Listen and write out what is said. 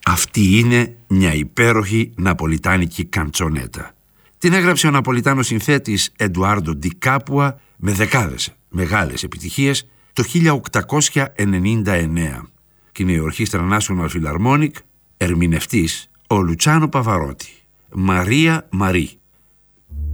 Αυτή είναι μια υπέροχη ναπολιτάνικη καντσονέτα. Την έγραψε ο Ναπολιτάνος συνθέτης Εντουάρντο Ντι Κάπουα με δεκάδες μεγάλες επιτυχίες το 1899. Και είναι η Ορχήστρα National Philharmonic, ερμηνευτής ο Λουτσάνο Παβαρότη. Μαρία Μαρί.